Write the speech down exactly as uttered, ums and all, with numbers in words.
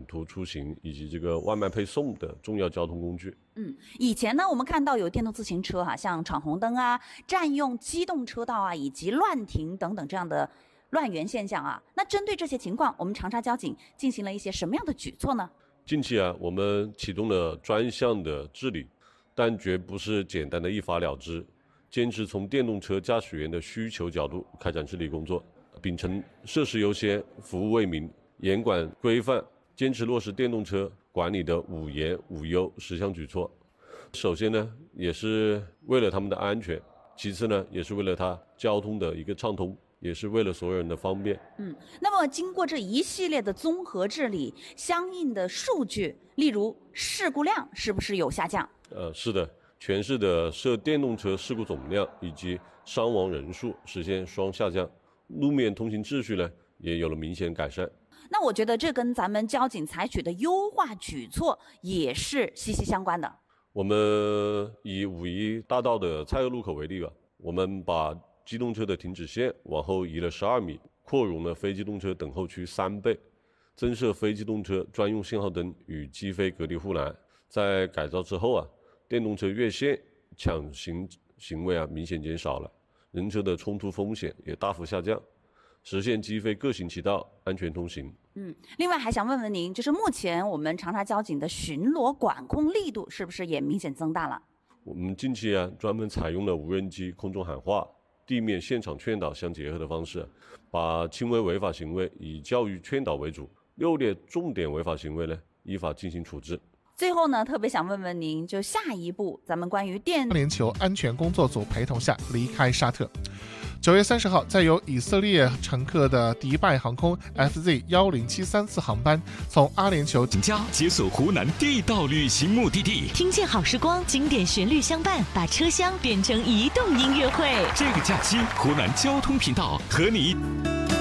途出行以及这个外卖配送的重要交通工具。 嗯，以前呢，我们看到有电动自行车哈、啊，像闯红灯啊、占用机动车道啊，以及乱停等等这样的乱源现象啊。那针对这些情况，我们长沙交警进行了一些什么样的举措呢？ 近期啊，我们启动了专项的治理，但绝不是简单的一罚了之，坚持从电动车驾驶员的需求角度开展治理工作，秉承设施优先、服务为民、严管规范，坚持落实电动车管理的五严五优十项举措。首先呢，也是为了他们的安全；其次呢，也是为了它交通的一个畅通。也是为了所有人的方便。 嗯，那么经过这一系列的综合治理，相应的数据，例如事故量是不是有下降？ 呃，是的，全市的涉电动车事故总量以及伤亡人数实现双下降，路面通行秩序呢也有了明显改善。 那我觉得这跟咱们交警采取的优化举措也是息息相关的。 我们以五一大道的蔡锷路口为例吧，我们把机动车的停止线往后移了十二米，扩容了非机动车等候区三倍，增设非机动车专用信号灯与机非隔离护栏。在改造之后啊，电动车越线抢行行为啊明显减少了，人车的冲突风险也大幅下降，实现机非各行其道，安全通行。 嗯，另外还想问问您，就是目前我们长沙交警的巡逻管控力度是不是也明显增大了？ 我们近期啊专门采用了无人机空中喊话、地面现场劝导相结合的方式，把轻微违法行为以教育劝导为主，六列重点违法行为呢依法进行处置。 最后呢，特别想问问您，就下一步咱们关于电阿联酋安全工作组陪同下离开沙特。九月三十号，载有以色列乘客的迪拜航空 F Z 一零七三次航班从阿联酋请家解锁湖南地道旅行目的地， 听见好时光，经典旋律相伴，把车厢变成移动音乐会。 这个假期，湖南交通频道和你。